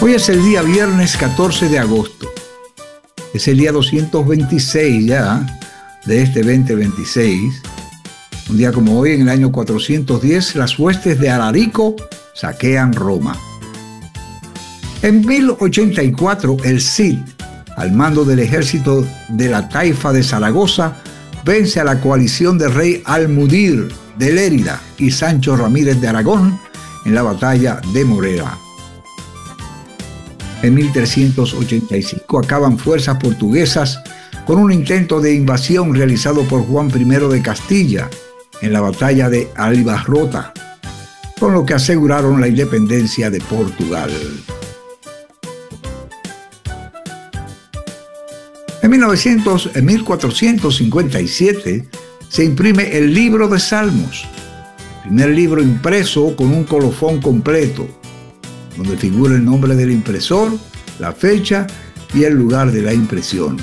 Hoy es el día viernes 14 de agosto. Es el día 226 ya de este 2026. Un día como hoy, en el año 410, las huestes de Alarico saquean Roma. En 1084, el Cid, al mando del ejército de la Taifa de Zaragoza, vence a la coalición del rey Almudir de Lérida y Sancho Ramírez de Aragón en la batalla de Morera. En 1385 acaban fuerzas portuguesas con un intento de invasión realizado por Juan I de Castilla en la batalla de Aljubarrota, con lo que aseguraron la independencia de Portugal. En 1457 se imprime el Libro de Salmos, el primer libro impreso con un colofón completo, donde figura el nombre del impresor, la fecha y el lugar de la impresión.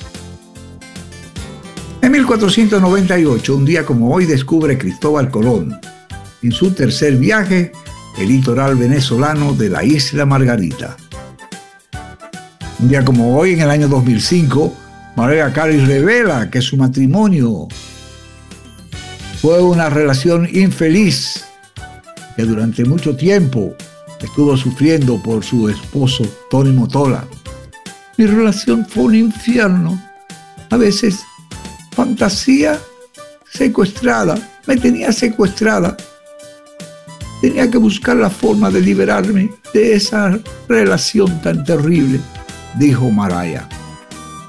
En 1498, un día como hoy, descubre Cristóbal Colón, en su tercer viaje, el litoral venezolano de la isla Margarita. Un día como hoy, en el año 2005, Mariah Carey revela que su matrimonio fue una relación infeliz, que durante mucho tiempo estuvo sufriendo por su esposo Tony Motola. Mi relación fue un infierno. A veces, fantasía secuestrada. Me tenía secuestrada. Tenía que buscar la forma de liberarme de esa relación tan terrible, dijo Mariah.